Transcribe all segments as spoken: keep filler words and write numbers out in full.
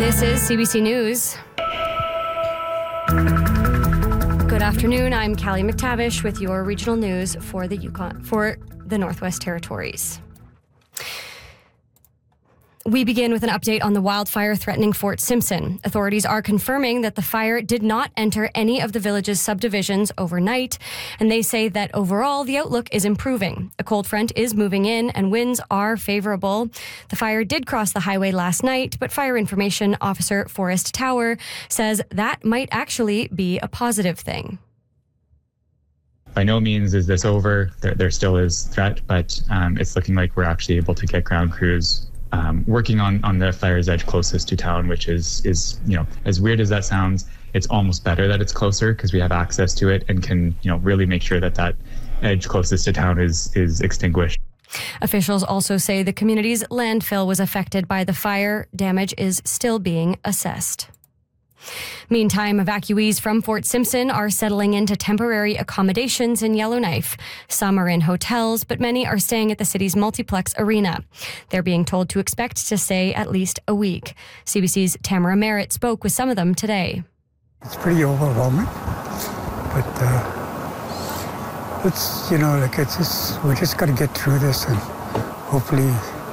This is C B C News. Good afternoon. I'm Callie McTavish with your regional news for the Yukon for the Northwest Territories. We begin with an update on the wildfire threatening Fort Simpson. Authorities are confirming that the fire did not enter any of the village's subdivisions overnight, and they say that overall the outlook is improving. A cold front is moving in and winds are favorable. The fire did cross the highway last night, but Fire Information Officer Forrest Tower says that might actually be a positive thing. By no means is this over. There, there still is threat, but um, it's looking like we're actually able to get ground crews Um, working on, on the fire's edge closest to town, which is, is, you know, as weird as that sounds, it's almost better that it's closer because we have access to it and can, you know, really make sure that that edge closest to town is, is extinguished. Officials also say the community's landfill was affected by the fire. Damage is still being assessed. Meantime, evacuees from Fort Simpson are settling into temporary accommodations in Yellowknife. Some are in hotels, but many are staying at the city's multiplex arena. They're being told to expect to stay at least a week. C B C's Tamara Merritt spoke with some of them today. It's pretty overwhelming, but uh, it's, you know, like it's just, we're just got to get through this and hopefully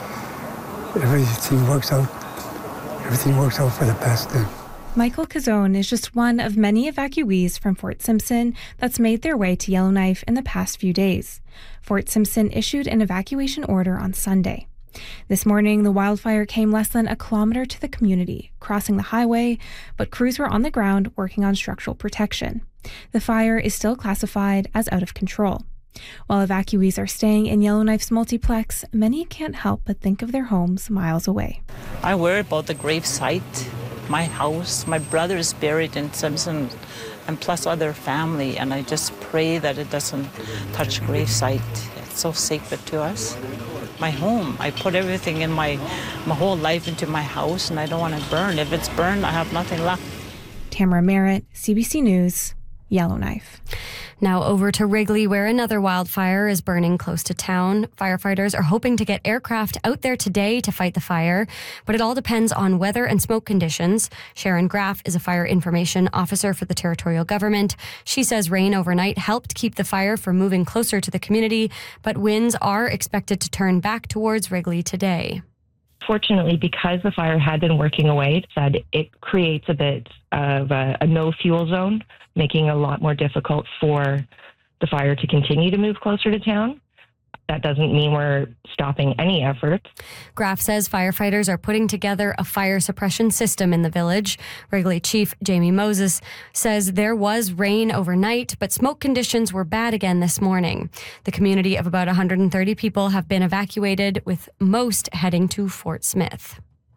everything works out, everything works out for the best then. Michael Cazone is just one of many evacuees from Fort Simpson that's made their way to Yellowknife in the past few days. Fort Simpson issued an evacuation order on Sunday. This morning, the wildfire came less than a kilometer to the community, crossing the highway, but crews were on the ground working on structural protection. The fire is still classified as out of control. While evacuees are staying in Yellowknife's multiplex, many can't help but think of their homes miles away. I worry about the grave site. My house, my brother is buried in Simpson, and plus other family, and I just pray that it doesn't touch gravesite. It's so sacred to us. My home, I put everything in my, my whole life into my house, and I don't want it burned. If it's burned, I have nothing left. Tamara Merritt, C B C News, Yellowknife. Now over to Wrigley, where another wildfire is burning close to town. Firefighters are hoping to get aircraft out there today to fight the fire, but it all depends on weather and smoke conditions. Sharon Graff is a fire information officer for the territorial government. She says rain overnight helped keep the fire from moving closer to the community, but winds are expected to turn back towards Wrigley today. Fortunately, because the fire had been working away, it said it creates a bit of a, a no fuel zone, making it a lot more difficult for the fire to continue to move closer to town. That doesn't mean we're stopping any efforts. Graff says firefighters are putting together a fire suppression system in the village. Wrigley Chief Jamie Moses says there was rain overnight, but smoke conditions were bad again this morning. The community of about one hundred thirty people have been evacuated, with most heading to Fort Smith.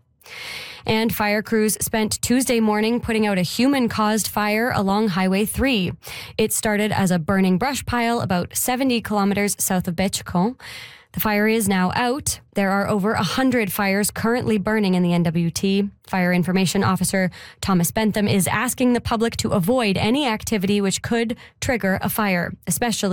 And fire crews spent Tuesday morning putting out a human-caused fire along Highway three. It started as a burning brush pile about seventy kilometers south of Béchucon. The fire is now out. There are over one hundred fires currently burning in the N W T. Fire Information Officer Thomas Bentham is asking the public to avoid any activity which could trigger a fire, especially